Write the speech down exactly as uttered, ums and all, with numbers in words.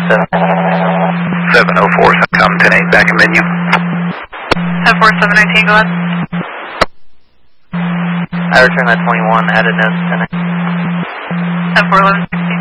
seven. seven oh four, Centcom ten eight, back in menu. ten four seven nineteen, go ahead. I returned that twenty-one, added notes ten eight. ten four eleven sixteen.